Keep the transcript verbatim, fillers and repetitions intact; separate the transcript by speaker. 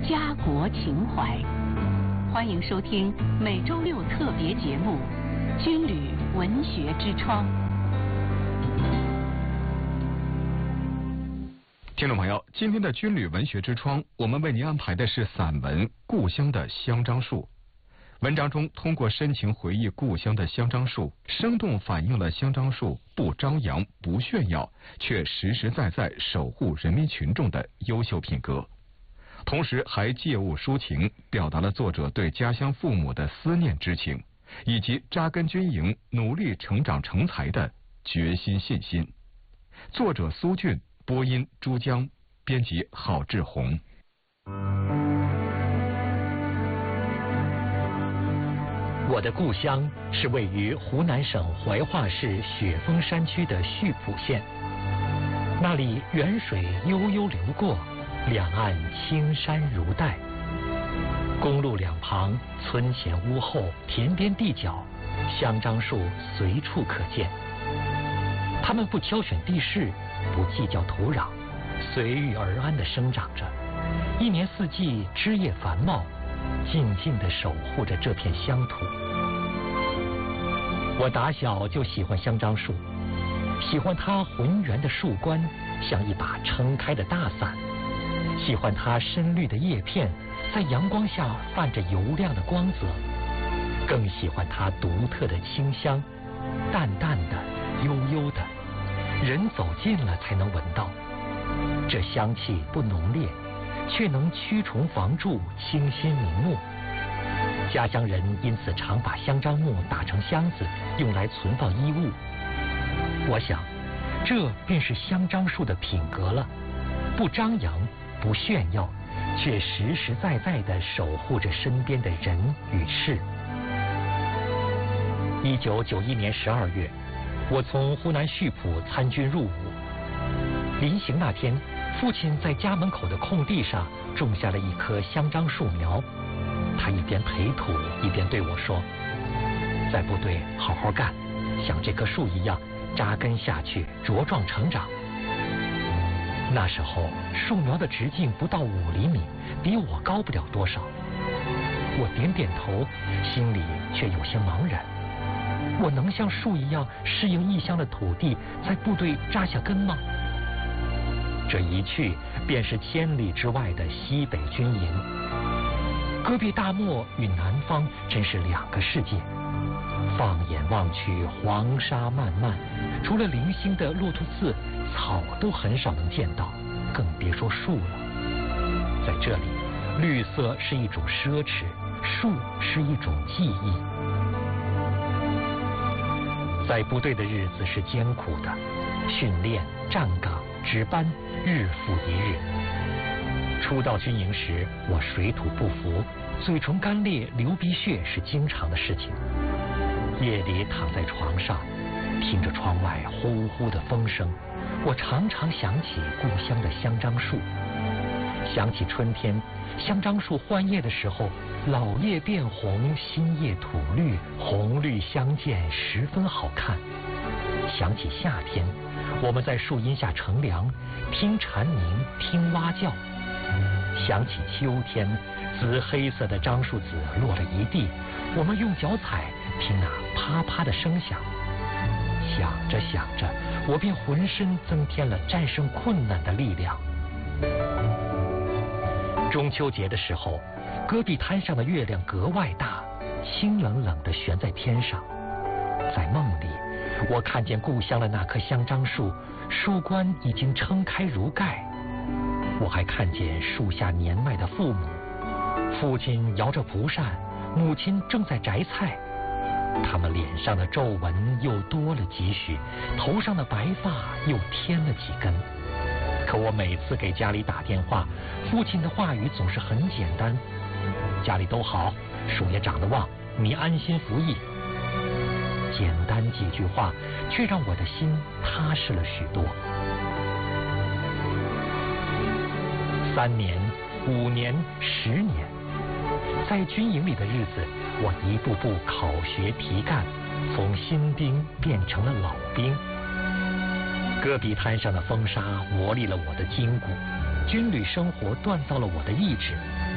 Speaker 1: 家国情怀。欢迎收听每周六特别节目《军旅文学之窗》。
Speaker 2: 听众朋友，今天的军旅文学之窗，我们为您安排的是散文《故乡的香樟树》。文章中通过深情回忆故乡的香樟树，生动反映了香樟树不张扬、不炫耀，却实实在在守护人民群众的优秀品格。同时还借物抒情，表达了作者对家乡父母的思念之情，以及扎根军营、努力成长成才的决心信心。作者苏俊，播音朱江，编辑郝志红。
Speaker 3: 我的故乡是位于湖南省怀化市雪峰山区的溆浦县，那里沅水悠悠流过，两岸青山如黛，公路两旁，村前屋后，田边地角，香樟树随处可见。它们不挑选地势，不计较土壤，随遇而安地生长着，一年四季枝叶繁茂，静静地守护着这片乡土。我打小就喜欢香樟树，喜欢它浑圆的树冠像一把撑开的大伞，喜欢它深绿的叶片在阳光下泛着油亮的光泽，更喜欢它独特的清香，淡淡的，悠悠的，人走近了才能闻到。这香气不浓烈，却能驱虫防蛀，清新明目。家乡人因此常把香樟木打成箱子，用来存放衣物。我想，这便是香樟树的品格了，不张扬，不炫耀，却实实在在地守护着身边的人与事。一九九一年十二月，我从湖南溆浦参军入伍。临行那天，父亲在家门口的空地上种下了一棵香樟树苗。他一边培土，一边对我说：“在部队好好干，像这棵树一样扎根下去，茁壮成长。”那时候树苗的直径不到五厘米，比我高不了多少。我点点头，心里却有些茫然。我能像树一样适应异乡的土地，在部队扎下根吗？这一去便是千里之外的西北军营。戈壁大漠与南方真是两个世界。放眼望去，黄沙漫漫，除了零星的骆驼刺，草都很少能见到，更别说树了。在这里，绿色是一种奢侈，树是一种记忆。在部队的日子是艰苦的，训练、站岗、值班，日复一日。初到军营时，我水土不服，嘴唇干裂、流鼻血是经常的事情。夜里躺在床上，听着窗外呼呼的风声，我常常想起故乡的香樟树，想起春天香樟树换叶的时候，老叶变红，新叶吐绿，红绿相间，十分好看。想起夏天，我们在树荫下乘凉，听蝉鸣，听蛙叫。想起秋天，紫黑色的樟树籽落了一地，我们用脚踩，听那啪啪的声响。想着想着，我便浑身增添了战胜困难的力量。中秋节的时候，戈壁滩上的月亮格外大，清冷冷地悬在天上。在梦里，我看见故乡的那棵香樟树，树冠已经撑开如盖。我还看见树下年迈的父母，父亲摇着蒲扇，母亲正在摘菜。他们脸上的皱纹又多了几许，头上的白发又添了几根。可我每次给家里打电话，父亲的话语总是很简单：家里都好，树也长得旺，你安心服役。简单几句话，却让我的心踏实了许多。三年、五年、十年，在军营里的日子，我一步步考学提干，从新兵变成了老兵。戈壁滩上的风沙磨砺了我的筋骨，军旅生活锻造了我的意志。